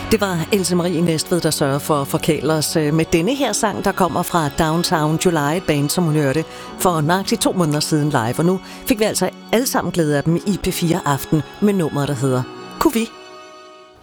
Det var Else Marie Næstved, der sørger for at forkæle os med denne her sang, der kommer fra Downtown July, et band, som hun hørte for nøjagtigt 2 måneder siden live. Og nu fik vi altså alle sammen glæde af dem i P4 Aften med nummeret, der hedder Kunne vi